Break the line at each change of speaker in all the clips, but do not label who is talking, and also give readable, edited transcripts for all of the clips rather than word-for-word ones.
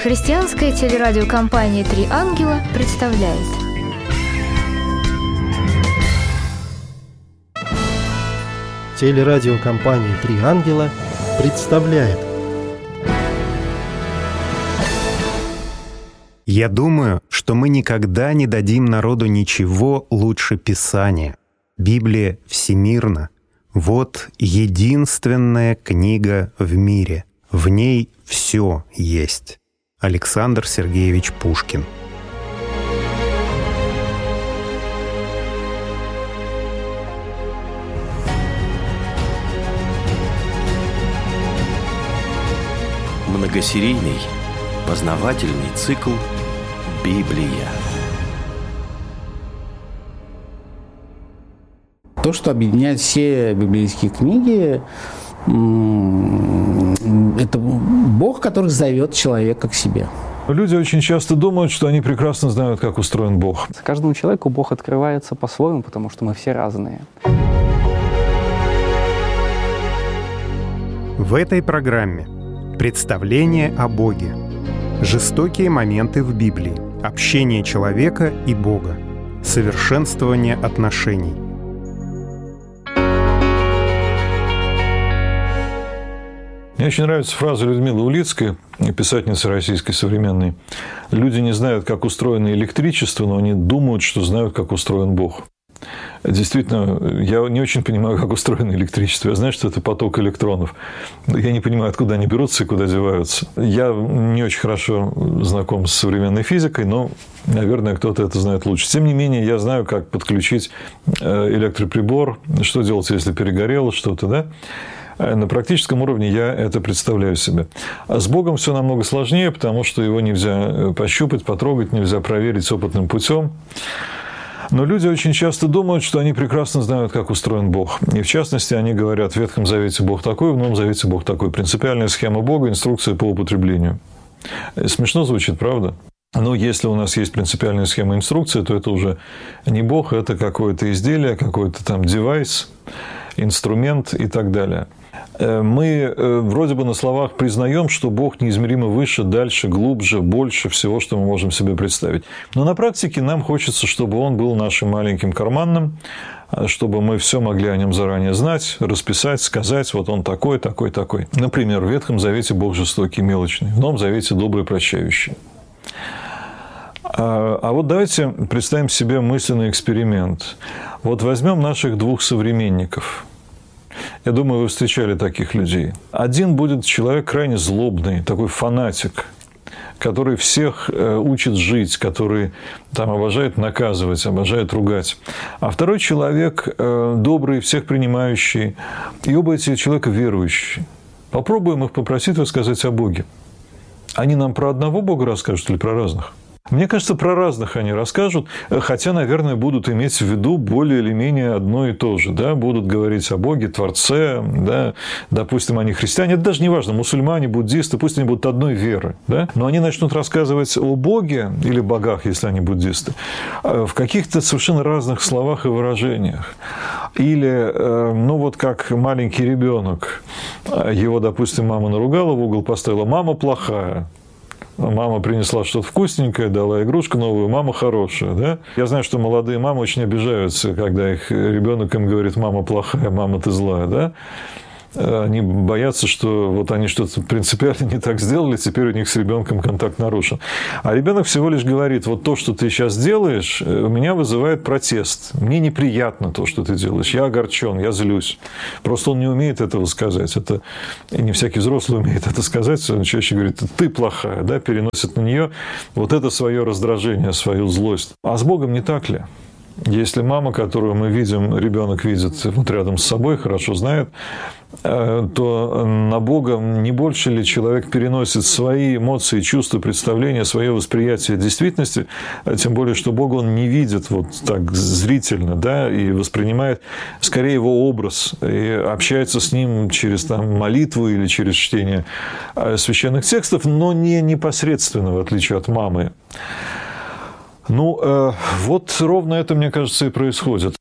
Христианская телерадиокомпания «Три ангела» представляет.
Телерадиокомпания «Три ангела» представляет.
Я думаю, что мы никогда не дадим народу ничего лучше Писания. Библия всемирна. Вот единственная книга в мире. В ней все есть. Александр Сергеевич Пушкин.
Многосерийный познавательный цикл «Библия».
То, что объединяет все библейские книги, это Бог, который зовет человека к себе.
Люди очень часто думают, что они прекрасно знают, как устроен Бог.
Каждому человеку Бог открывается по-своему, потому что мы все разные.
В этой программе представление о Боге, жестокие моменты в Библии, общение человека и Бога, совершенствование отношений.
Мне очень нравится фраза Людмилы Улицкой, писательницы российской современной. Люди не знают, как устроено электричество, но они думают, что знают, как устроен Бог. Действительно, я не очень понимаю, как устроено электричество. Я знаю, что это поток электронов. Я не понимаю, откуда они берутся и куда деваются. Я не очень хорошо знаком с современной физикой, но, наверное, кто-то это знает лучше. Тем не менее, я знаю, как подключить электроприбор, что делать, если перегорело что-то, да? На практическом уровне я это представляю себе. А с Богом все намного сложнее, потому что его нельзя пощупать, потрогать, нельзя проверить опытным путем. Но люди очень часто думают, что они прекрасно знают, как устроен Бог. И в частности, они говорят, в Ветхом Завете Бог такой, в Новом Завете Бог такой. Принципиальная схема Бога, инструкция по употреблению. Смешно звучит, правда? Но если у нас есть принципиальная схема инструкции, то это уже не Бог, это какое-то изделие, какой-то там девайс, инструмент и так далее. Мы вроде бы на словах признаем, что Бог неизмеримо выше, дальше, глубже, больше всего, что мы можем себе представить. Но на практике нам хочется, чтобы Он был нашим маленьким карманным, чтобы мы все могли о Нем заранее знать, расписать, сказать, вот Он такой, такой, такой. Например, в Ветхом Завете Бог жестокий, мелочный, в Новом Завете добрый, прощающий. А вот давайте представим себе мысленный эксперимент. Вот возьмем наших двух современников. Я думаю, вы встречали таких людей. Один будет человек крайне злобный, такой фанатик, который всех учит жить, который там обожает наказывать, обожает ругать. А второй человек добрый, всех принимающий. И оба эти человека верующие. Попробуем их попросить рассказать о Боге. Они нам про одного Бога расскажут или про разных? Мне кажется, про разных они расскажут, хотя, наверное, будут иметь в виду более или менее одно и то же. Да? Будут говорить о Боге, Творце, да? Допустим, они христиане. Это даже не важно, мусульмане, буддисты, пусть они будут одной веры. Да? Но они начнут рассказывать о Боге или богах, если они буддисты, в каких-то совершенно разных словах и выражениях. Или, ну вот как маленький ребенок, его, допустим, мама наругала, в угол поставила, мама плохая. Мама принесла что-то вкусненькое, дала игрушку новую, мама хорошая. Да? Я знаю, что молодые мамы очень обижаются, когда их ребенок им говорит, мама плохая, мама ты злая. Да? Они боятся, что вот они что-то принципиально не так сделали, теперь у них с ребенком контакт нарушен. А ребенок всего лишь говорит, вот то, что ты сейчас делаешь, у меня вызывает протест. Мне неприятно то, что ты делаешь. Я огорчен, я злюсь. Просто он не умеет этого сказать. Это и не всякий взрослый умеет это сказать. Он чаще говорит, ты плохая, да, переносит на нее вот это свое раздражение, свою злость. А с Богом не так ли? Если мама, которую мы видим, ребенок видит вот рядом с собой, хорошо знает, то на Бога не больше ли человек переносит свои эмоции, чувства, представления, свое восприятие действительности, тем более, что Бога он не видит вот так зрительно, да, и воспринимает скорее его образ, и общается с ним через там, молитву или через чтение священных текстов, но не непосредственно, в отличие от мамы. Ну, вот ровно это, мне кажется, и происходит.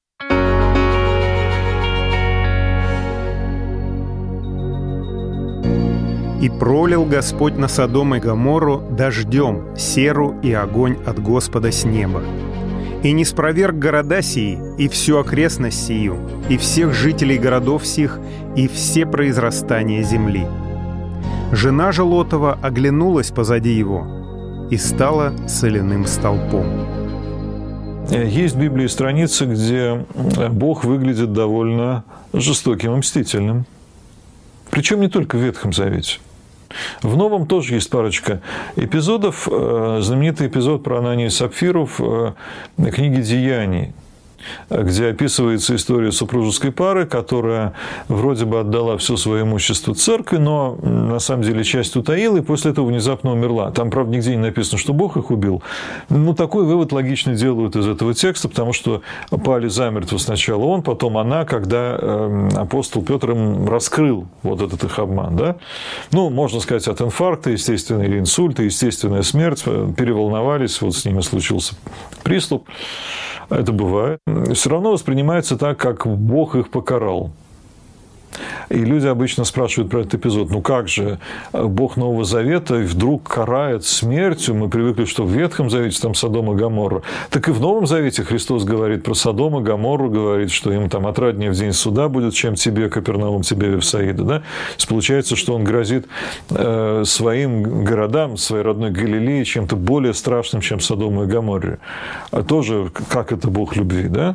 «И пролил Господь на Содом и Гоморру дождем серу и огонь от Господа с неба. И не спроверг города сии, и всю окрестность сию, и всех жителей городов сих, и все произрастания земли. Жена же Лотова оглянулась позади его и стала соляным столпом».
Есть в Библии страницы, где Бог выглядит довольно жестоким и мстительным. Причем не только в Ветхом Завете. В Новом тоже есть парочка эпизодов. Знаменитый эпизод про Ананию и Сапфиру в книге «Деяний», где описывается история супружеской пары, которая вроде бы отдала все свое имущество церкви, но на самом деле часть утаила и после этого внезапно умерла. Там, правда, нигде не написано, что Бог их убил. Но такой вывод логично делают из этого текста, потому что пали замертво сначала он, потом она, когда апостол Петр им раскрыл вот этот их обман. Да? Ну, можно сказать, от инфаркта, естественно, или инсульта, естественная смерть, переволновались, вот с ними случился приступ. Это бывает. Все равно воспринимается так, как Бог их покарал. И люди обычно спрашивают про этот эпизод. Ну как же Бог Нового Завета вдруг карает смертью? Мы привыкли, что в Ветхом Завете там Содом и Гоморра. Так и в Новом Завете Христос говорит про Содом и Гоморру, говорит, что им там отраднее в день суда будет, чем тебе, Капернаум, тебе, Вифсаида. Да? То есть получается, что он грозит своим городам, своей родной Галилее чем-то более страшным, чем Содому и Гоморре. А тоже, как это Бог любви, да?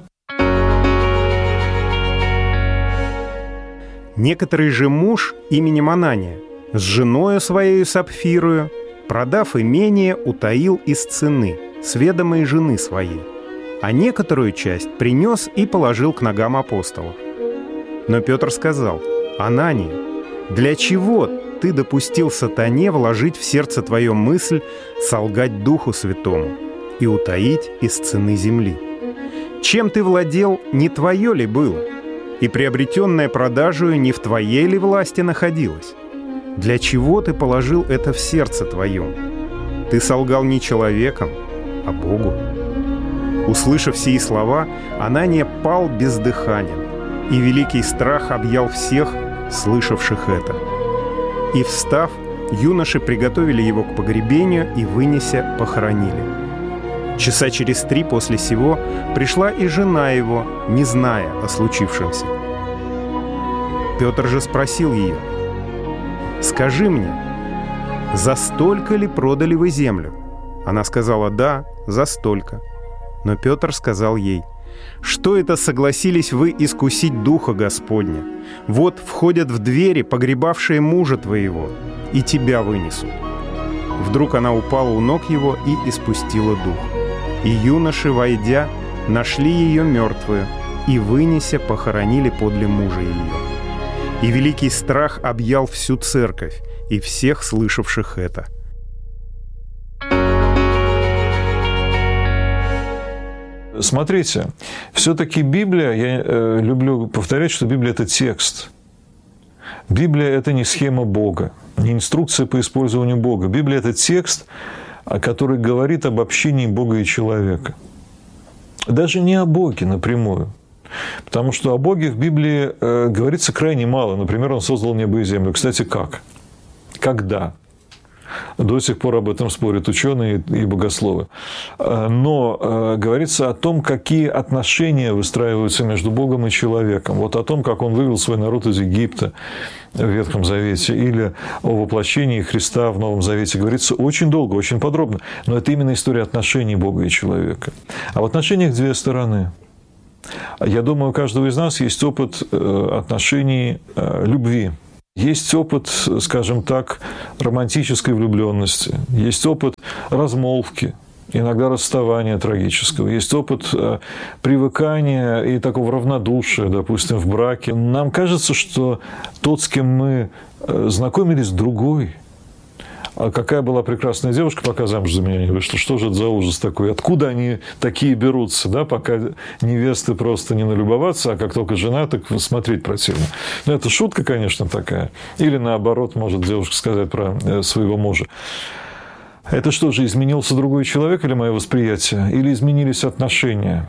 Некоторый же муж именем Анания с женою своею Сапфирою, продав имение, утаил из цены с ведомой жены своей, а некоторую часть принес и положил к ногам апостолов. Но Петр сказал: «Анания, для чего ты допустил сатане вложить в сердце твое мысль солгать Духу Святому и утаить из цены земли? Чем ты владел, не твое ли было? И приобретенное продажею не в твоей ли власти находилось? Для чего ты положил это в сердце твоем? Ты солгал не человеком, а Богу». Услышав сии слова, Анания пал бездыханен, и великий страх объял всех, слышавших это. И, встав, юноши приготовили его к погребению и, вынеся, похоронили. Часа через 3 после сего пришла и жена его, не зная о случившемся. Петр же спросил ее: «Скажи мне, за столько ли продали вы землю?» Она сказала: «Да, за столько». Но Петр сказал ей: «Что это согласились вы искусить Духа Господня? Вот входят в двери погребавшие мужа твоего, и тебя вынесут». Вдруг она упала у ног его и испустила дух. И юноши, войдя, нашли ее мертвую, и, вынеся, похоронили подле мужа ее. И великий страх объял всю церковь и всех слышавших это.
Смотрите, все-таки Библия, я люблю повторять, что Библия – это текст. Библия – это не схема Бога, не инструкция по использованию Бога. Библия – это текст, который говорит об общении Бога и человека. Даже не о Боге напрямую. Потому что о Боге в Библии говорится крайне мало. Например, Он создал небо и землю. Кстати, как? Когда? До сих пор об этом спорят ученые и богословы. Но говорится о том, какие отношения выстраиваются между Богом и человеком. Вот о том, как Он вывел свой народ из Египта в Ветхом Завете, или о воплощении Христа в Новом Завете говорится очень долго, очень подробно. Но это именно история отношений Бога и человека. А в отношениях две стороны. Я думаю, у каждого из нас есть опыт отношений любви. Есть опыт, скажем так, романтической влюбленности, есть опыт размолвки, иногда расставания трагического, есть опыт привыкания и такого равнодушия, допустим, в браке. Нам кажется, что тот, с кем мы знакомились, другой. А какая была прекрасная девушка, пока замуж за меня не вышла. Что же это за ужас такой? Откуда они такие берутся, да? Пока невесты просто не налюбоваться, а как только жена, так смотреть противно. Ну, это шутка, конечно, такая. Или наоборот, может девушка сказать про своего мужа. Это что же, изменился другой человек или мое восприятие? Или изменились отношения?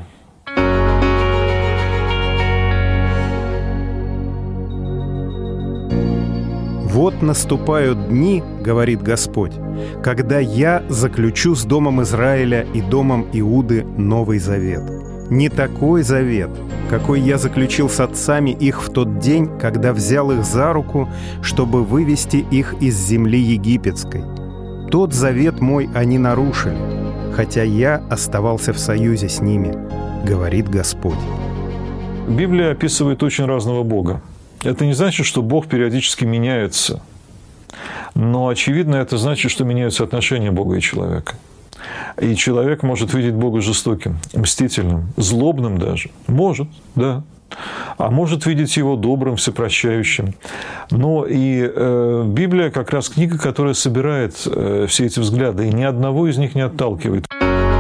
«Вот наступают дни, — говорит Господь, — когда я заключу с домом Израиля и домом Иуды новый завет. Не такой завет, какой я заключил с отцами их в тот день, когда взял их за руку, чтобы вывести их из земли египетской. Тот завет мой они нарушили, хотя я оставался в союзе с ними, говорит Господь».
Библия описывает очень разного Бога. Это не значит, что Бог периодически меняется. Но, очевидно, это значит, что меняются отношения Бога и человека. И человек может видеть Бога жестоким, мстительным, злобным даже. Может, да. А может видеть Его добрым, всепрощающим. Но и Библия как раз книга, которая собирает все эти взгляды, и ни одного из них не отталкивает.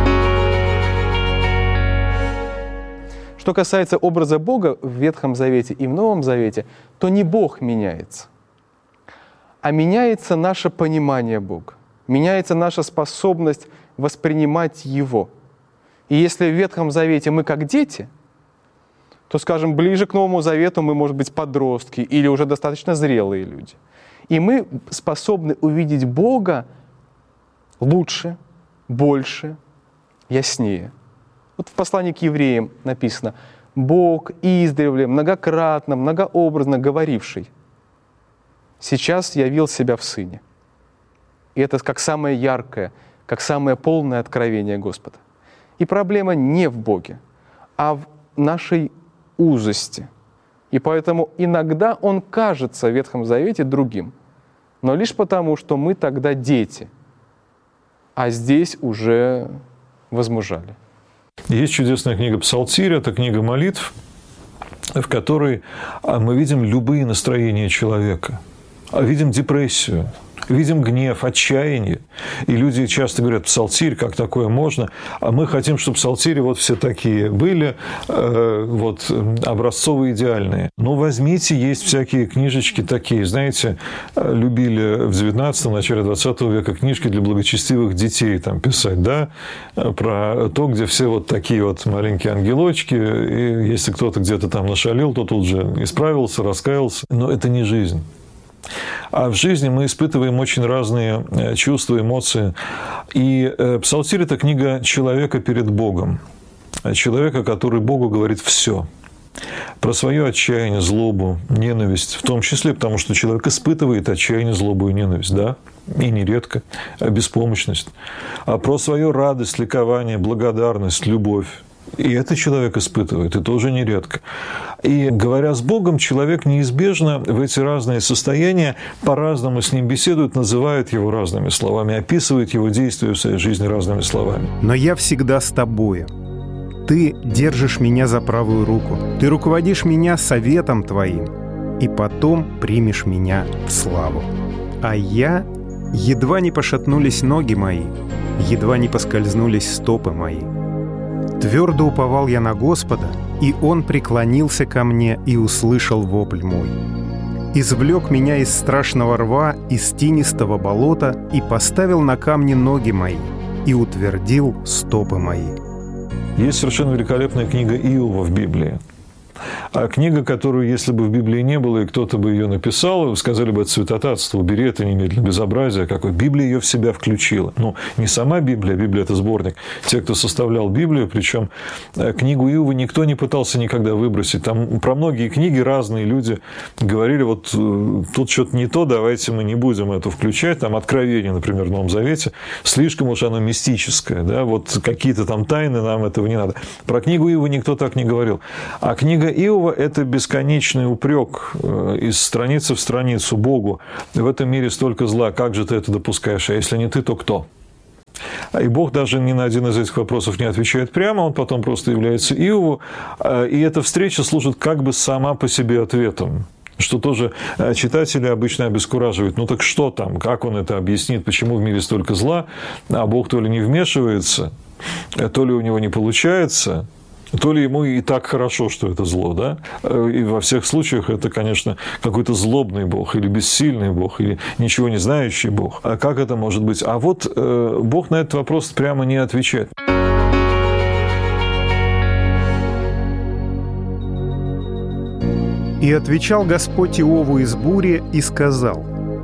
Что касается образа Бога в Ветхом Завете и в Новом Завете, то не Бог меняется, а меняется наше понимание Бога, меняется наша способность воспринимать Его. И если в Ветхом Завете мы как дети, то, скажем, ближе к Новому Завету мы, может быть, подростки или уже достаточно зрелые люди. И мы способны увидеть Бога лучше, больше, яснее. Вот в послании к евреям написано: «Бог издревле, многократно, многообразно говоривший, сейчас явил себя в Сыне». И это как самое яркое, как самое полное откровение Господа. И проблема не в Боге, а в нашей узости. И поэтому иногда Он кажется в Ветхом Завете другим, но лишь потому, что мы тогда дети, а здесь уже возмужали.
Есть чудесная книга «Псалтирь», это книга молитв, в которой мы видим любые настроения человека. Видим депрессию, видим гнев, отчаяние. И люди часто говорят: псалтирь, как такое можно? А мы хотим, чтобы псалтири вот все такие были, вот образцовые, идеальные. Но возьмите, есть всякие книжечки такие. Знаете, любили в 19-м, начале 20 века книжки для благочестивых детей там писать, да? Про то, где все вот такие вот маленькие ангелочки. И если кто-то где-то там нашалил, то тут же исправился, раскаялся. Но это не жизнь. А в жизни мы испытываем очень разные чувства, эмоции. И «Псалтирь» – это книга человека перед Богом. Человека, который Богу говорит все. Про свое отчаяние, злобу, ненависть. В том числе, потому что человек испытывает отчаяние, злобу и ненависть. Да? И нередко. Беспомощность. А про свою радость, ликование, благодарность, любовь. И это человек испытывает, и тоже нередко. И говоря с Богом, человек неизбежно в эти разные состояния по-разному с ним беседует, называет его разными словами, описывает его действия в своей жизни разными словами.
«Но я всегда с тобою. Ты держишь меня за правую руку. Ты руководишь меня советом твоим, и потом примешь меня в славу. А я... едва не пошатнулись ноги мои, едва не поскользнулись стопы мои. Твердо уповал я на Господа, и Он преклонился ко мне и услышал вопль мой. Извлек меня из страшного рва, из тинистого болота, и поставил на камни ноги мои, и утвердил стопы мои».
Есть совершенно великолепная книга Иова в Библии. А книга, которую, если бы в Библии не было, и кто-то бы ее написал, сказали бы: это святотатство, убери это немедленно, безобразие какое. Библия ее в себя включила. Ну, не сама Библия, Библия – это сборник. Те, кто составлял Библию, причем книгу Иова никто не пытался никогда выбросить. Там про многие книги разные люди говорили: вот тут что-то не то, давайте мы не будем это включать. Там Откровение, например, в Новом Завете, слишком уж оно мистическое, да, вот какие-то там тайны, нам этого не надо. Про книгу Иова никто так не говорил. А книга Иова – это бесконечный упрек из страницы в страницу Богу. В этом мире столько зла, как же ты это допускаешь? А если не ты, то кто? И Бог даже ни на один из этих вопросов не отвечает прямо, он потом просто является Иову. И эта встреча служит как бы сама по себе ответом, что тоже читатели обычно обескураживают. Ну так что там? Как он это объяснит? Почему в мире столько зла? А Бог то ли не вмешивается, то ли у него не получается, то ли ему и так хорошо, что это зло, да? И во всех случаях это, конечно, какой-то злобный Бог, или бессильный Бог, или ничего не знающий Бог. А как это может быть? А вот Бог на этот вопрос прямо не отвечает.
«И отвечал Господь Иову из бури и сказал: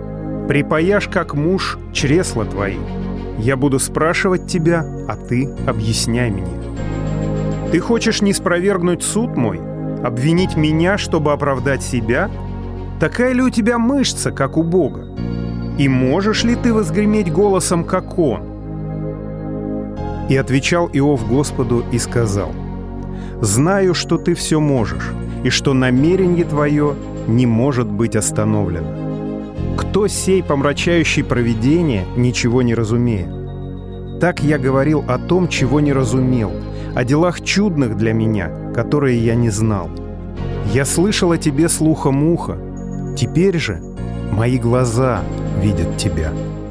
Припаяшь, как муж, чресла твои. Я буду спрашивать тебя, а ты объясняй мне. Ты хочешь ниспровергнуть суд мой, обвинить меня, чтобы оправдать себя? Такая ли у тебя мышца, как у Бога? И можешь ли ты возгреметь голосом, как Он? И отвечал Иов Господу и сказал: «Знаю, что ты все можешь, и что намерение твое не может быть остановлено. Кто сей, помрачающий провидение, ничего не разумеет? Так я говорил о том, чего не разумел, о делах чудных для меня, которые я не знал. Я слышал о тебе слухом уха, теперь же мои глаза видят тебя».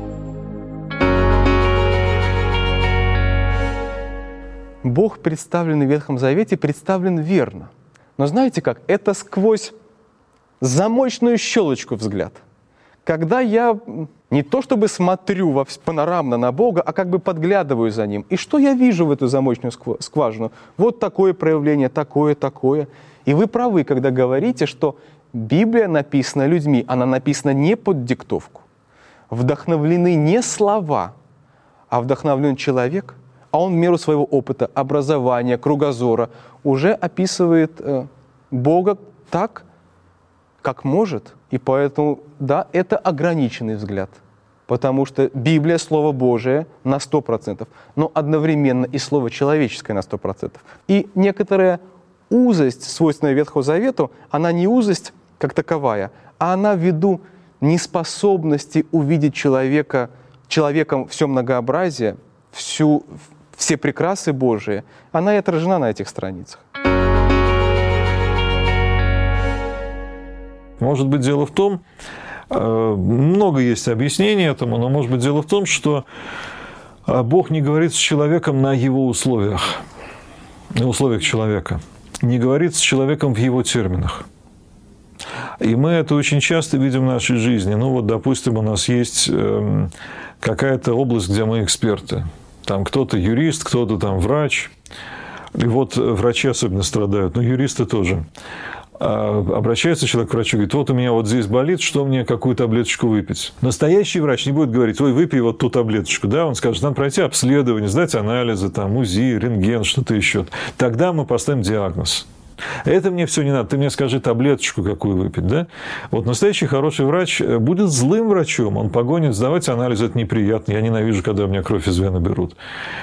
Бог, представленный в Ветхом Завете, представлен верно. Но знаете как? Это сквозь замочную щелочку взгляд. Когда я не то чтобы смотрю панорамно на Бога, а как бы подглядываю за Ним. И что я вижу в эту замочную скважину? Вот такое проявление, такое. И вы правы, когда говорите, что Библия написана людьми, она написана не под диктовку. Вдохновлены не слова, а вдохновлен человек, а он в меру своего опыта, образования, кругозора уже описывает Бога так, как может. И поэтому, да, это ограниченный взгляд. Потому что Библия — Слово Божие на 100%, но одновременно и Слово человеческое на 100%. И некоторая узость, свойственная Ветхому Завету, она не узость как таковая, а она ввиду неспособности увидеть человеком все многообразие, все прекрасы Божии, она и отражена на этих страницах.
Может быть, дело в том, много есть объяснений этому, но может быть дело в том, что Бог не говорит с человеком на его условиях, на условиях человека, не говорит с человеком в его терминах. И мы это очень часто видим в нашей жизни. Ну вот, допустим, у нас есть какая-то область, где мы эксперты. Там кто-то юрист, кто-то там врач. И вот врачи особенно страдают, но юристы тоже. Обращается человек к врачу и говорит: вот у меня вот здесь болит, что мне, какую таблеточку выпить? Настоящий врач не будет говорить: ой, выпей вот ту таблеточку. Да? Он скажет: надо пройти обследование, сдать анализы, там, УЗИ, рентген, что-то еще. Тогда мы поставим диагноз. Это мне все не надо, ты мне скажи таблеточку какую выпить. Да? Вот настоящий хороший врач будет злым врачом, он погонит сдавать анализы, это неприятно, я ненавижу, когда у меня кровь из вены берут.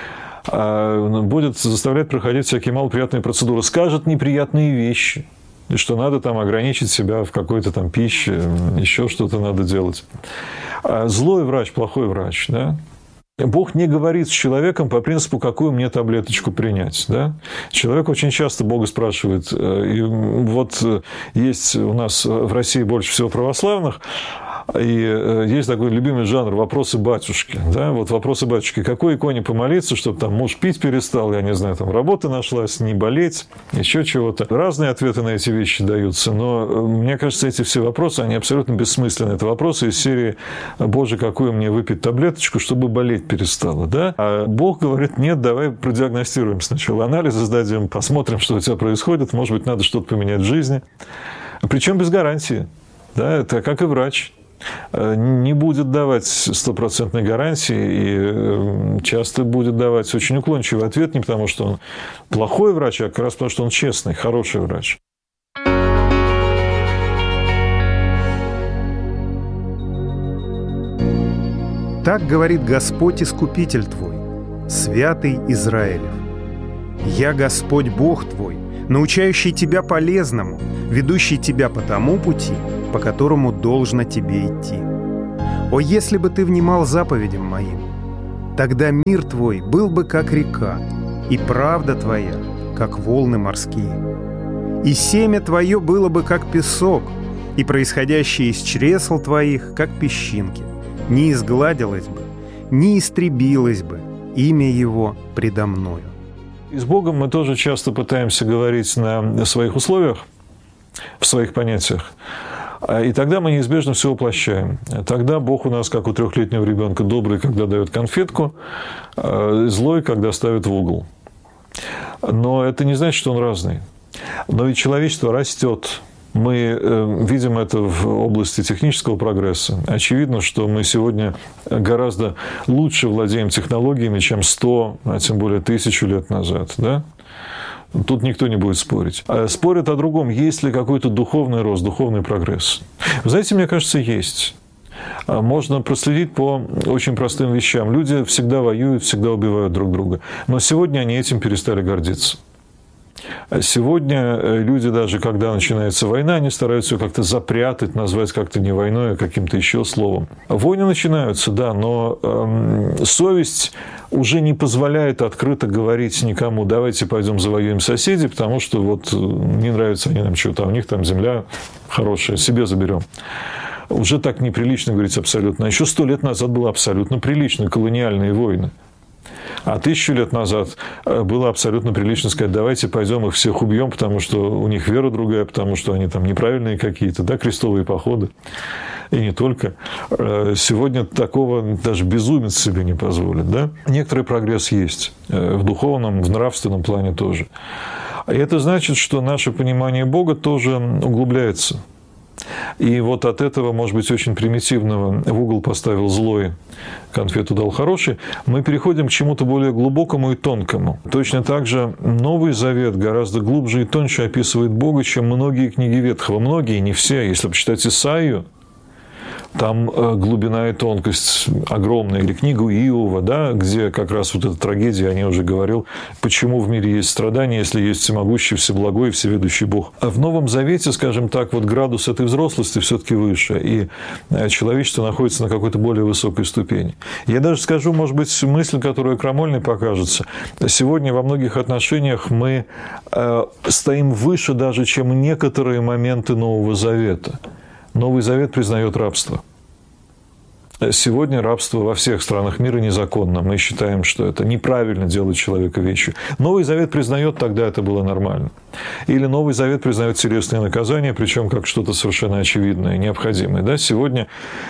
Будет заставлять проходить всякие малоприятные процедуры, скажет неприятные вещи. И что надо там ограничить себя в какой-то там пище, еще что-то надо делать. Злой врач, плохой врач, да? Бог не говорит с человеком по принципу, какую мне таблеточку принять. Да? Человек очень часто Бога спрашивает. И вот есть у нас в России больше всего православных, и есть такой любимый жанр «Вопросы батюшки». Да? Вот вопросы батюшки. Какой иконе помолиться, чтобы там муж пить перестал, я не знаю, там работа нашлась, не болеть, еще чего-то. Разные ответы на эти вещи даются, но мне кажется, эти все вопросы, они абсолютно бессмысленны. Это вопросы из серии «Боже, какую мне выпить таблеточку, чтобы болеть перестало». Да? А Бог говорит: нет, давай продиагностируем сначала, анализы сдадим, посмотрим, что у тебя происходит, может быть, надо что-то поменять в жизни. Причем без гарантии. Да? Это как и врач. Не будет давать стопроцентной гарантии и часто будет давать очень уклончивый ответ, не потому что он плохой врач, а как раз потому что он честный, хороший врач.
Так говорит Господь Искупитель твой, святый Израилев. Я Господь Бог твой, научающий тебя полезному, ведущий тебя по тому пути, по которому должно тебе идти. О, если бы ты внимал заповедям моим, тогда мир твой был бы как река, и правда твоя, как волны морские. И семя твое было бы как песок, и происходящее из чресл твоих, как песчинки. Не изгладилось бы, не истребилось бы имя его предо мною.
И с Богом мы тоже часто пытаемся говорить на своих условиях, в своих понятиях. И тогда мы неизбежно все воплощаем. Тогда Бог у нас, как у 3-летнего ребенка, добрый, когда дает конфетку, злой, когда ставит в угол. Но это не значит, что он разный. Но ведь человечество растет. Мы видим это в области технического прогресса. Очевидно, что мы сегодня гораздо лучше владеем технологиями, чем 100, а тем более 1000 лет назад. Да? Тут никто не будет спорить. Спорят о другом, есть ли какой-то духовный рост, духовный прогресс. Вы знаете, мне кажется, есть. Можно проследить по очень простым вещам. Люди всегда воюют, всегда убивают друг друга. Но сегодня они этим перестали гордиться. Сегодня люди, даже когда начинается война, они стараются ее как-то запрятать, назвать как-то не войной, а каким-то еще словом. Войны начинаются, да, но совесть уже не позволяет открыто говорить никому: давайте пойдем завоюем соседей, потому что вот не нравится они нам что-то, а у них там земля хорошая, себе заберем. Уже так неприлично говорить абсолютно. Еще 100 лет назад было абсолютно прилично, колониальные войны. А 1000 лет назад было абсолютно прилично сказать: давайте пойдем их всех убьем, потому что у них вера другая, потому что они там неправильные какие-то, да, крестовые походы. И не только. Сегодня такого даже безумец себе не позволит. Да? Некоторый прогресс есть. В духовном, в нравственном плане тоже. И это значит, что наше понимание Бога тоже углубляется. И вот от этого, может быть, очень примитивного в угол поставил злой, конфету дал хороший, мы переходим к чему-то более глубокому и тонкому. Точно так же Новый Завет гораздо глубже и тоньше описывает Бога, чем многие книги Ветхого. Многие, не все. Если почитать Исаию, там глубина и тонкость огромная. Или книгу Иова, да, где как раз вот эта трагедия, я уже говорил, почему в мире есть страдания, если есть всемогущий, всеблагой, всеведущий Бог. А в Новом Завете, скажем так, вот градус этой взрослости все-таки выше, и человечество находится на какой-то более высокой ступени. Я даже скажу, может быть, мысль, которая крамольной покажется. Сегодня во многих отношениях мы стоим выше даже, чем некоторые моменты Нового Завета. Новый Завет признает рабство. Сегодня рабство во всех странах мира незаконно. Мы считаем, что это неправильно делать человека вещью. Новый Завет признает, тогда это было нормально. Или Новый Завет признает телесные наказания, причем как что-то совершенно очевидное, необходимое. Да? Сегодня,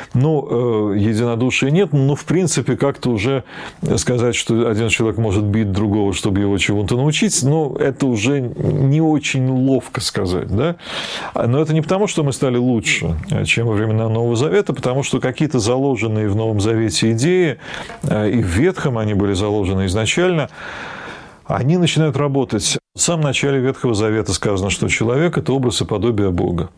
единодушия нет, но в принципе как-то уже сказать, что один человек может бить другого, чтобы его чему-то научить, это уже не очень ловко сказать. Да? Но это не потому, что мы стали лучше, чем во времена Нового Завета, потому что какие-то заложенные в Новом Завете идеи, и в Ветхом они были заложены изначально, они начинают работать. В самом начале Ветхого Завета сказано, что человек – это образ и подобие Бога.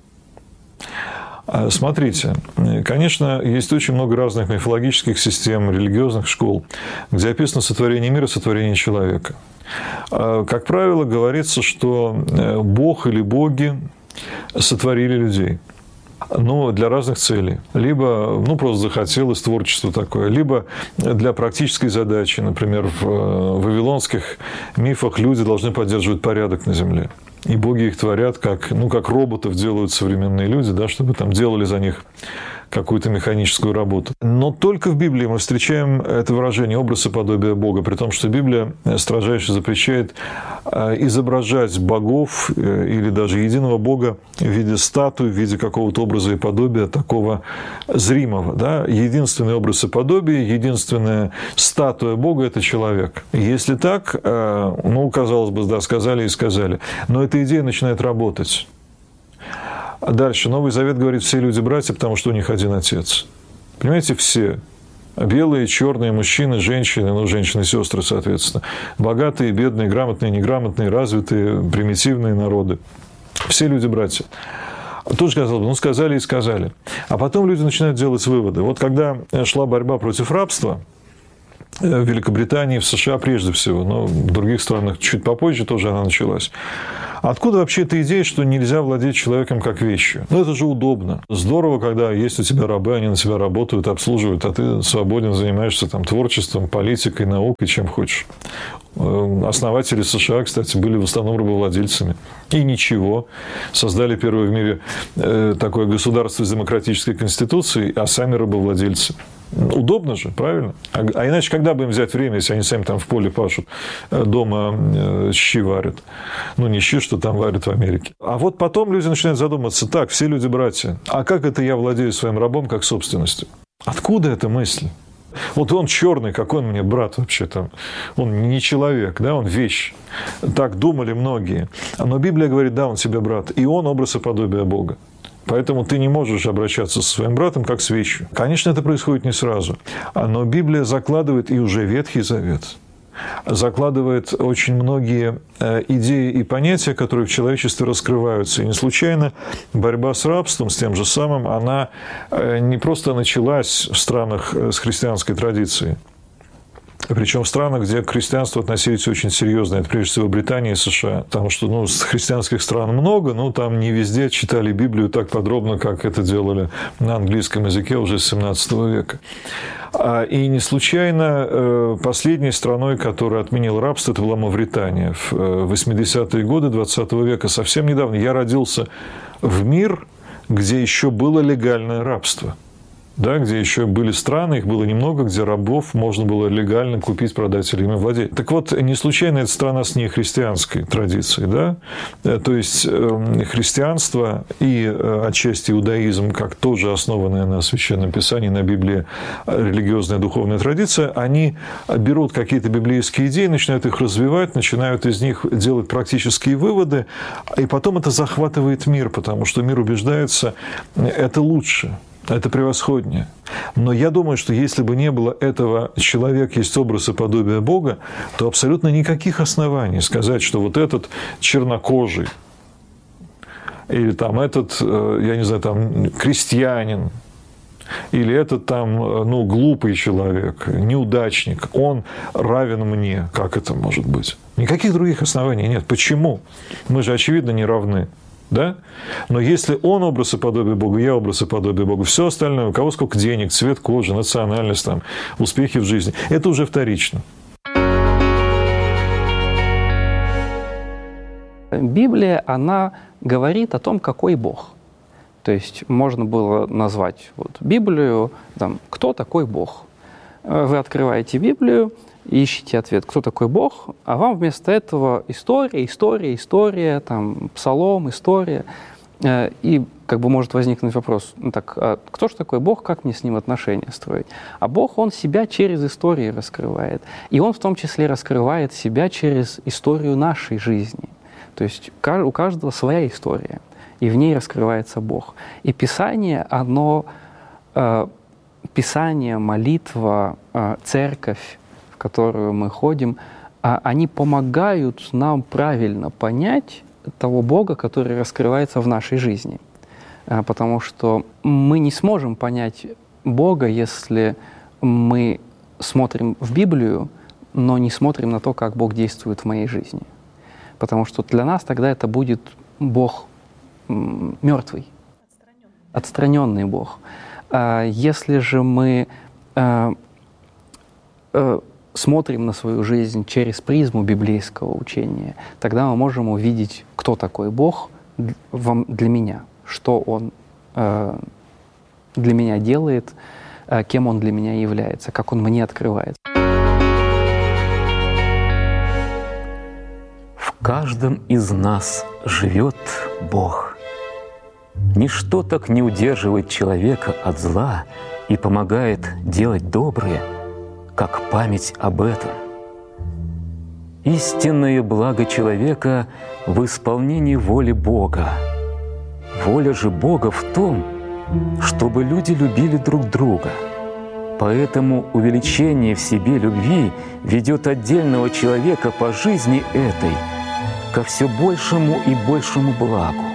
Смотрите, конечно, есть очень много разных мифологических систем, религиозных школ, где описано сотворение мира, сотворение человека. Как правило, говорится, что Бог или боги сотворили людей. Для разных целей. Либо, просто захотелось творчество такое, либо для практической задачи. Например, в вавилонских мифах люди должны поддерживать порядок на земле. И боги их творят, как роботов делают современные люди, да, чтобы там делали за них какую-то механическую работу. Но только в Библии мы встречаем это выражение «образ и подобие Бога», при том, что Библия строжайше запрещает изображать богов или даже единого Бога в виде статуи, в виде какого-то образа и подобия такого зримого. Да? Единственный образ и подобие, единственная статуя Бога – это человек. Если так, казалось бы, да, сказали и сказали, но эта идея начинает работать. Дальше. Новый Завет говорит: все люди братья, потому что у них один Отец. Понимаете, все. Белые, черные, мужчины, женщины, женщины, сестры, соответственно. Богатые, бедные, грамотные, неграмотные, развитые, примитивные народы. Все люди братья. Тоже казалось бы, сказали и сказали. А потом люди начинают делать выводы. Вот когда шла борьба против рабства, в Великобритании, в США прежде всего, но в других странах чуть попозже тоже она началась. Откуда вообще эта идея, что нельзя владеть человеком как вещью? Это же удобно. Здорово, когда есть у тебя рабы, они на тебя работают, обслуживают, а ты свободен, занимаешься творчеством, политикой, наукой, чем хочешь. Основатели США, кстати, были в основном рабовладельцами. И ничего. Создали первое в мире такое государство с демократической конституцией, а сами рабовладельцы. Удобно же, правильно? А иначе когда бы им взять время, если они сами там в поле пашут, дома щи варят? Не щи, что там варят в Америке. А вот потом люди начинают задуматься: так, все люди братья, а как это я владею своим рабом как собственностью? Откуда эта мысль? Вот он черный, какой он мне брат вообще там? Он не человек, да, он вещь. Так думали многие. Но Библия говорит, да, он себе брат. И он образ и подобие Бога. Поэтому ты не можешь обращаться со своим братом как с вещью. Конечно, это происходит не сразу. Но Библия закладывает, и уже Ветхий Завет закладывает очень многие идеи и понятия, которые в человечестве раскрываются. И не случайно борьба с рабством, с тем же самым, она не просто началась в странах с христианской традицией, причем в странах, где к христианству относились очень серьезно. Это прежде всего Британия и США. Потому что христианских стран много, но там не везде читали Библию так подробно, как это делали на английском языке уже с 17 века. И не случайно последней страной, которая отменила рабство, это была Мавритания. В 80-е годы 20 века, совсем недавно, я родился в мир, где еще было легальное рабство. Да, где еще были страны, их было немного, где рабов можно было легально купить, продать или ими владеть. Так вот, не случайно эта страна с нехристианской традицией. Да? То есть, христианство и отчасти иудаизм, как тоже основанная на Священном Писании, на Библии религиозная духовная традиция, они берут какие-то библейские идеи, начинают их развивать, начинают из них делать практические выводы, и потом это захватывает мир, потому что мир убеждается, это лучше. Это превосходнее. Но я думаю, что если бы не было этого «человек есть образ и подобие Бога», то абсолютно никаких оснований сказать, что вот этот чернокожий или там этот, я не знаю, там крестьянин, или этот там, глупый человек, неудачник, он равен мне. Как это может быть? Никаких других оснований нет. Почему? Мы же, очевидно, не равны. Да? Но если он образ и подобие Бога, я образ и подобие Бога, все остальное, у кого сколько денег, цвет кожи, национальность, там, успехи в жизни, это уже вторично.
Библия, она говорит о том, какой Бог. То есть можно было назвать Библию, кто такой Бог. Вы открываете Библию, ищите ответ, кто такой Бог, а вам вместо этого история, там, псалом, история. И может возникнуть вопрос, а кто же такой Бог, как мне с ним отношения строить? А Бог, Он себя через истории раскрывает. И Он в том числе раскрывает себя через историю нашей жизни. То есть у каждого своя история, и в ней раскрывается Бог. И Писание, Писание, молитва, церковь, в которую мы ходим, они помогают нам правильно понять того Бога, который раскрывается в нашей жизни. Потому что мы не сможем понять Бога, если мы смотрим в Библию, но не смотрим на то, как Бог действует в моей жизни. Потому что для нас тогда это будет Бог мертвый, отстраненный Бог. Если же мы смотрим на свою жизнь через призму библейского учения, тогда мы можем увидеть, кто такой Бог для меня, что Он для меня делает, кем Он для меня является, как Он мне открывается.
В каждом из нас живет Бог. Ничто так не удерживает человека от зла и помогает делать доброе, как память об этом. Истинное благо человека в исполнении воли Бога. Воля же Бога в том, чтобы люди любили друг друга. Поэтому увеличение в себе любви ведет отдельного человека по жизни этой ко все большему и большему благу.